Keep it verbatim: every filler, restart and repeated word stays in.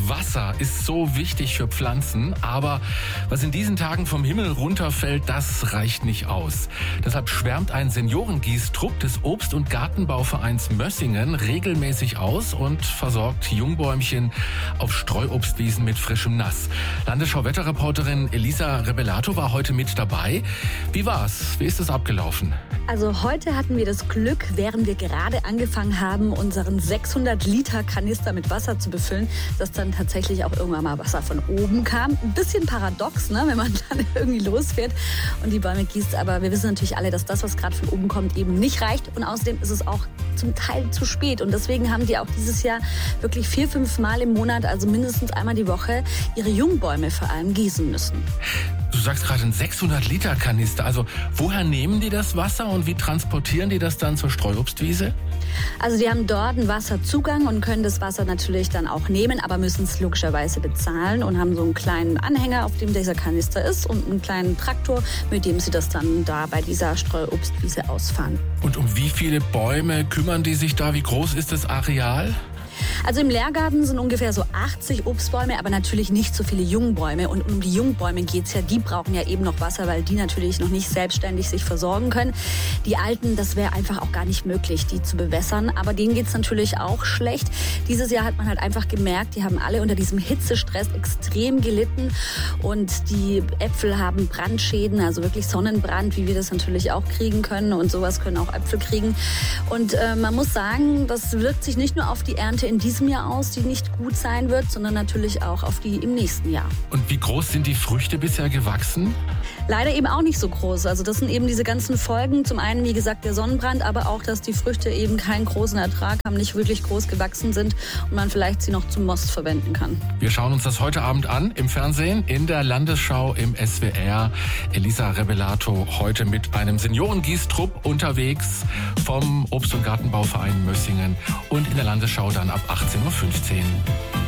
Wasser ist so wichtig für Pflanzen, aber was in diesen Tagen vom Himmel runterfällt, das reicht nicht aus. Deshalb schwärmt ein Seniorengießtrupp des Obst- und Gartenbauvereins Mössingen regelmäßig aus und versorgt Jungbäumchen auf Streuobstwiesen mit frischem Nass. Landesschau-Wetterreporterin Elisa Rebelato war heute mit dabei. Wie war's? Wie ist es abgelaufen? Also heute hatten wir das Glück, während wir gerade angefangen haben, unseren sechshundert Liter Kanister mit Wasser zu befüllen, dass dann tatsächlich auch irgendwann mal Wasser von oben kam. Ein bisschen paradox, ne, wenn man dann irgendwie losfährt und die Bäume gießt. Aber wir wissen natürlich alle, dass das, was gerade von oben kommt, eben nicht reicht. Und außerdem ist es auch zum Teil zu spät. Und deswegen haben die auch dieses Jahr wirklich vier, fünf Mal im Monat, also mindestens einmal die Woche, ihre Jungbäume vor allem gießen müssen. Du sagst gerade ein sechshundert Liter Kanister. Also woher nehmen die das Wasser und wie transportieren die das dann zur Streuobstwiese? Also die haben dort einen Wasserzugang und können das Wasser natürlich dann auch nehmen, aber müssen es logischerweise bezahlen und haben so einen kleinen Anhänger, auf dem dieser Kanister ist und einen kleinen Traktor, mit dem sie das dann da bei dieser Streuobstwiese ausfahren. Und um wie viele Bäume kümmern die sich da? Wie groß ist das Areal? Also im Lehrgarten sind ungefähr so achtzig Obstbäume, aber natürlich nicht so viele Jungbäume. Und um die Jungbäume geht's ja, die brauchen ja eben noch Wasser, weil die natürlich noch nicht selbstständig sich versorgen können. Die Alten, das wäre einfach auch gar nicht möglich, die zu bewässern. Aber denen geht's natürlich auch schlecht. Dieses Jahr hat man halt einfach gemerkt, die haben alle unter diesem Hitzestress extrem gelitten. Und die Äpfel haben Brandschäden, also wirklich Sonnenbrand, wie wir das natürlich auch kriegen können. Und sowas können auch Äpfel kriegen. Und äh, man muss sagen, das wirkt sich nicht nur auf die Ernte in diesem Jahr aus, die nicht gut sein wird, sondern natürlich auch auf die im nächsten Jahr. Und wie groß sind die Früchte bisher gewachsen? Leider eben auch nicht so groß. Also das sind eben diese ganzen Folgen. Zum einen, wie gesagt, der Sonnenbrand, aber auch, dass die Früchte eben keinen großen Ertrag haben, nicht wirklich groß gewachsen sind und man vielleicht sie noch zum Most verwenden kann. Wir schauen uns das heute Abend an im Fernsehen, in der Landesschau im S W R. Elisa Rebelato heute mit einem Seniorengießtrupp unterwegs vom Obst- und Gartenbauverein Mössingen und in der Landesschau dann ab achtzehn Uhr fünfzehn.